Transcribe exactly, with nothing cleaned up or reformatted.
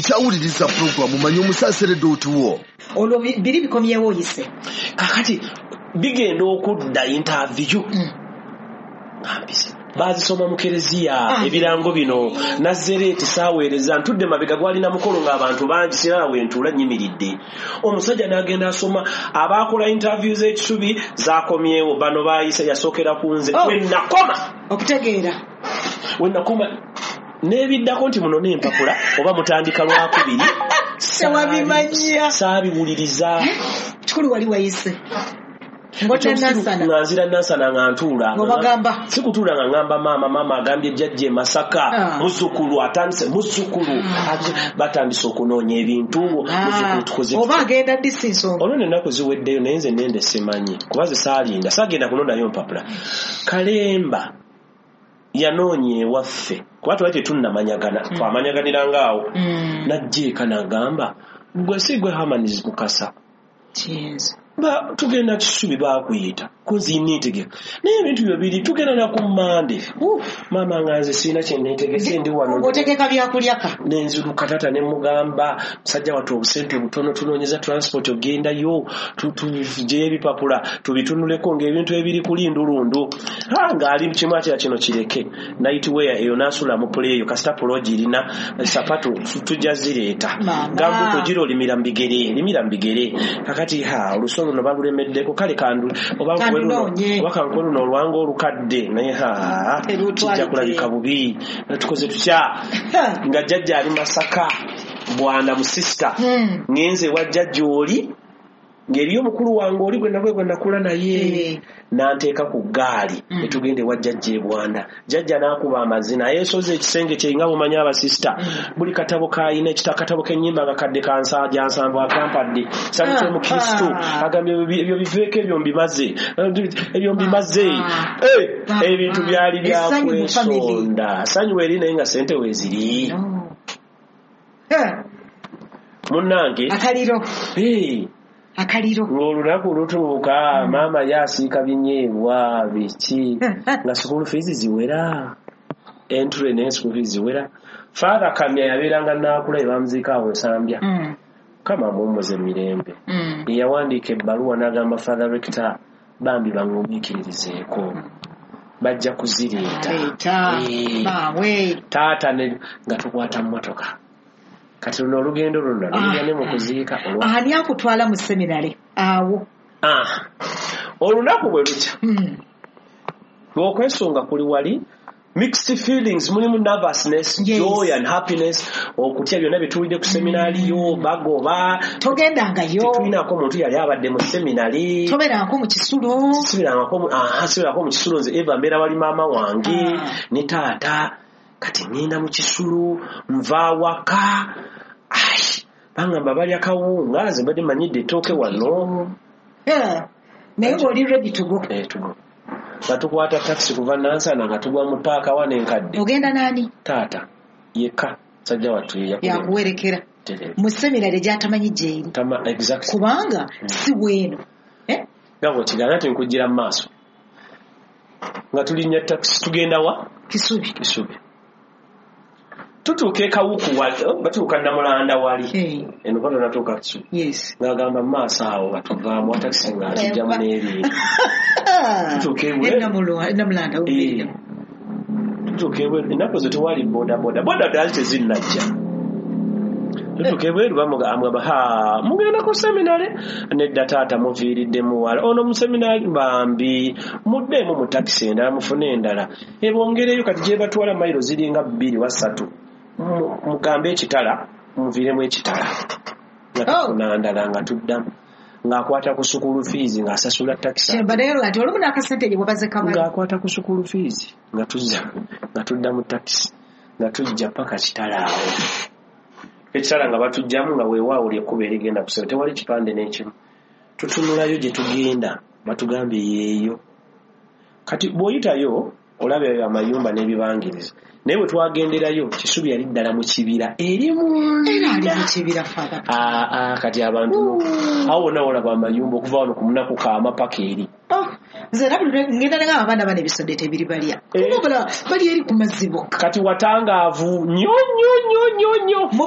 Kyawuliriza program manyi omusaasire dootuwo olwo biri bikomyewo oyise kakati bigenda okudda interview ambise bazisoma mu kereziya ebirango bino nazereeti saaweereza ntudde mabega gwalina mukolo ng'abantu bangi sirala wentula nyimiridde omusajja n'agenda asoma abaakola interview z'ekisubi zakomyewo bano baayise yasookera ku nze Oh. wennakoma okutegeera wennakoma n'ebiddako nti muno n'empapula oba mutandika lwakubiri sewabimanya saabiwuliriza kikulu wali wayise ng'odda nansana nganzira nansana nga ntuula ng'obagamba sikutuula nga ngamba maama maama agambye jjajja e Masaka Ah. muzzukulu atandise muzzukulu batandise okunoonya ebintu muzzukulu tukoze oba agenda ddisi nsonga olwo ennaku ziweddeyo naye nze nende simanyi kuba ze saalinda saagenda kunoonayo mpapula Kalemba yanoonya ewaffe kuba tuba tetunnamanyagana twamanyaganirangaawo najja eka n'agamba gwe si gwe Hamaniz Mukasa kiyinza ba tugenda kisubi bakuyita kunzineetegeka naye ebintu byo biri tugenda na ku Mande maama nga nze sirina kye neetegese ndi wano otegeka byakulyaka nenziruka tata ne mugamba musajja wattu obusente butono tunoonyeza transport ogendayo tujjeyo ebipapula tubitunuleko ng'ebintu ebiri ku lindulundu ng'ali mu kimu atya kino kireke nightwear eyo n'asula mu puleeyo kasita pulogi irina sapatu tujja zireeta gambu tugira olimira mu bigere limira mu bigere kakati ha olusono no balulemeddeko kale kandu oba kankwelu luno olwanga olukadde naye ha kijja kulabika bubi natukoze tutya nga jjajja ali Masaka bwana mu sister ngenze wa jjajja oli ngeri omukulu wange oli gwe nagwe gwe nakula naye nanteeka ku gaali netugende wa jjajja e Bwanda jjajja n'akuba amazina yeesoze ekisenge kye nga bumanyi abasista buli katabo kaayina ekitakatabo k'ennyimba nga kadde kansaaja nsanvu akampadde salute mukristo agambye ebyo biveeko ebyo mbimaze ebyo mbimaze ebintu byali byakwesonda sanyiwa eri naye nga sente weeziri munnange akaliro akaliro ng'olunaku lutuuka maama yasiika binyeebwa biki nga school fees ziwera entry ne school fees ziwera father Kamya yabeeranga naakula ebamuziika awo Nsambya kama mumuze mirembe yawandiika ebbaluwa n'agamba father rector bambi baŋŋumiikiririzeeko bajja kuzireeta taata nga tukwata mmotoka kati luno olugendo luno lugende mu kuziika ani akutwala mu seminary awo olunaku bwe lutya bw'okwesonga kuli wali mixed feelings mulimu nervousness joy and happiness okutya byonna bituwulidde ku seminari yo bagoba togendangayo tetulinako omuntu yali abadde mu seminari toberako mu kisulo sibirangako mu kisulo nze eva mbeera wali maama wange ne taata kati ngenda mu kisulu nva waka ai bangamba balya kawunga nze mbadde manyidde ettooke wano naye ng'oli ready to go tugo nga tukwata taxi kuva Nansana nga tugwa mu paaka wane enkadde ogenda nani taata yekka sajja wattu yakuwerekera mu seminari gyatamanyi gyeri kubanga si bweno nga bw'okigaana nti nkujjira mu maaso nga tulinnya taxi tugenda wa Kisubi Kisubi tutuuka ekawuku wali batuuka Namulanda wali eno bano natuuka Kisubi ng'agamba mu maaso awo batuvaamu watakisi nga atujjamu n'ebintu tutuuka Namulanda tutuuka ebweru ennaku ze tewali bodaboda boda daali tezinnajja tutuuka ebweru bamugamba ha mugenda ku seminare nedda taata muviiridde muwala ono mu seminari bambi muddeemu mu takisi endala mufune endala ebongereyo kati gye batwala mayiro ziringa bbiri wa ssatu mugambe ekitala muviiremu ekitala nga tufuna ndala nga tuddamu ng'akwata ku sukulu fees ng'asasula takisi ng'akwata ku sukulu fees nga tuzza nga tudda mu takisi nga tujja paka kitala awo ekitala nga batujjamu nga weewaawo lyekkuba erigenda kusebe tewali kipande n'ekimu tutunulayo gye tugenda batugambye yeeyo kati bw'oyitayo olaba amayumba n'ebibangiriza naye bwe twagenderayo Kisubi yali ddala mu kibira eri munda kati abantu awo wonna olaba amayumba okuva wano ku munaku kaama paka eri nze ngenda nga abaana bana ebisodde tebiri balya bali eri ku mazzi bokka kati watangaavu nnyo nnyo nnyo nnyo